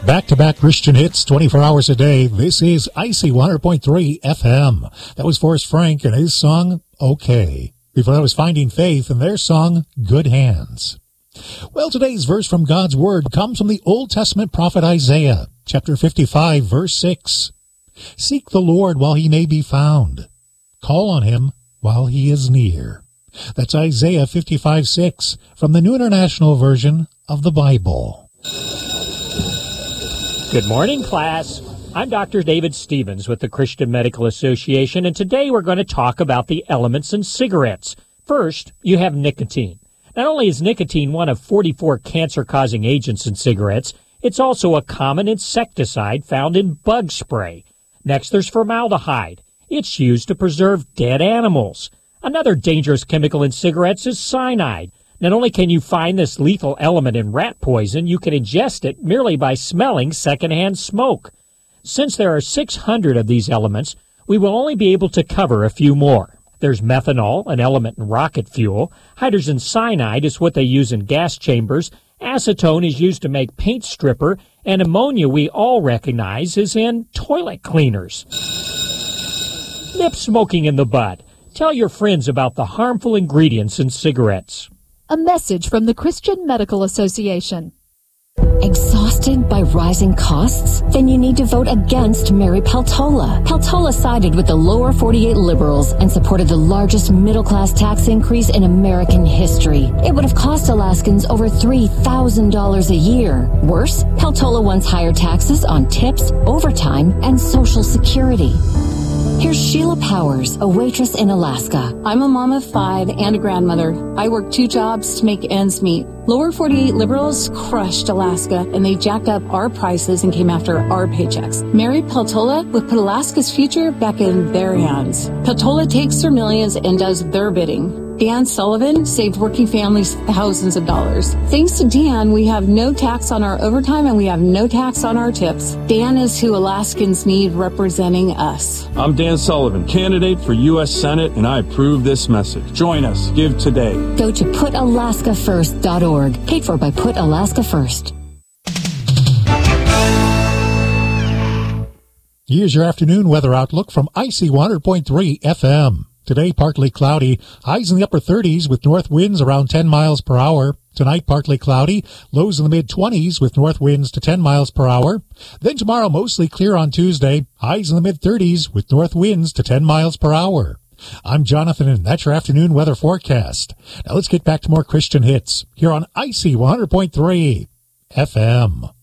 Back-to-back Christian hits 24 hours a day. This is Icy 100.3 FM. That was Forrest Frank and his song, Okay. Before that was Finding Faith and their song, Good Hands. Well, today's verse from God's Word comes from the Old Testament prophet Isaiah, chapter 55, verse 6. Seek the Lord while he may be found. Call on him while he is near. That's Isaiah 55:6 from the New International Version of the Bible. Good morning, class. I'm Dr. David Stevens with the Christian Medical Association, and today we're going to talk about the elements in cigarettes. First, you have nicotine. Not only is nicotine one of 44 cancer-causing agents in cigarettes, it's also a common insecticide found in bug spray. Next, there's formaldehyde. It's used to preserve dead animals. Another dangerous chemical in cigarettes is cyanide. Not only can you find this lethal element in rat poison, you can ingest it merely by smelling secondhand smoke. Since there are 600 of these elements, we will only be able to cover a few more. There's methanol, an element in rocket fuel. Hydrogen cyanide is what they use in gas chambers. Acetone is used to make paint stripper. And ammonia, we all recognize, is in toilet cleaners. Nip smoking in the bud. Tell your friends about the harmful ingredients in cigarettes. A message from the Christian Medical Association. Exhausted by rising costs? Then you need to vote against Mary Peltola. Peltola sided with the lower 48 liberals and supported the largest middle-class tax increase in American history. It would have cost Alaskans over $3,000 a year. Worse, Peltola wants higher taxes on tips, overtime, and Social Security. Here's Sheila Powers, a waitress in Alaska. I'm a mom of 5 and a grandmother. I work 2 jobs to make ends meet. Lower 48 liberals crushed Alaska, and they jacked up our prices and came after our paychecks. Mary Peltola would put Alaska's future back in their hands. Peltola takes their millions and does their bidding. Dan Sullivan saved working families thousands of dollars. Thanks to Dan, we have no tax on our overtime and we have no tax on our tips. Dan is who Alaskans need representing us. I'm Dan Sullivan, candidate for U.S. Senate, and I approve this message. Join us. Give today. Go to PutAlaskaFirst.org. Paid for by Put Alaska First. Here's your afternoon weather outlook from Icy 100.3 FM. Today, partly cloudy, highs in the upper 30s with north winds around 10 miles per hour. Tonight, partly cloudy, lows in the mid-20s with north winds to 10 miles per hour. Then tomorrow, mostly clear on Tuesday, highs in the mid-30s with north winds to 10 miles per hour. I'm Jonathan, and that's your afternoon weather forecast. Now let's get back to more Christian hits here on Icy 100.3 FM.